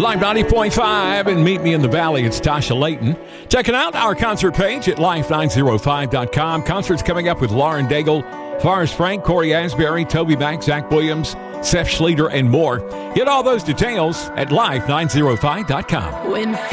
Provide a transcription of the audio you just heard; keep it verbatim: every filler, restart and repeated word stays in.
Live ninety point five and Meet Me in the Valley. It's Tasha Layton. Checking out our concert page at life nine oh five dot com. Concerts coming up with Lauren Daigle, Forrest Frank, Corey Asbury, Toby Mac, Zach Williams, Seth Schleter, and more. Get all those details at life nine oh five dot com. When